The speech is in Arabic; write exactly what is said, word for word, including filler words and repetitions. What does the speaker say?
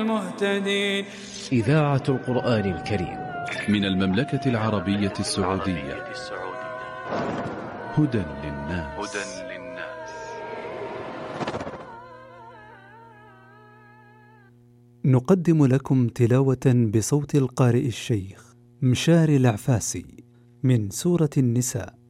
المهتدين. إذاعة القرآن الكريم من المملكة العربية السعودية. هدى للناس. نقدم لكم تلاوة بصوت القارئ الشيخ مشاري العفاسي من سورة النساء.